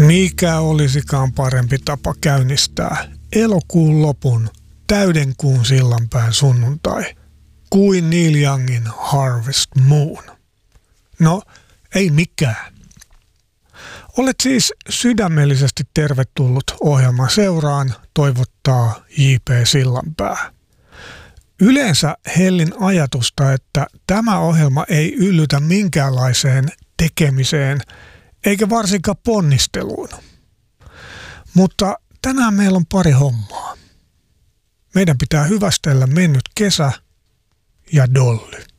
Mikä olisikaan parempi tapa käynnistää elokuun lopun täydenkuun sillanpään sunnuntai kuin Neil Youngin Harvest Moon? No, ei mikään. Olet siis sydämellisesti tervetullut ohjelman seuraan, toivottaa J.P. Sillanpää. Yleensä hellin ajatusta, että tämä ohjelma ei yllytä minkäänlaiseen tekemiseen eikä varsinkaan ponnisteluun. Mutta tänään meillä on pari hommaa. Meidän pitää hyvästellä mennyt kesä ja Dolly.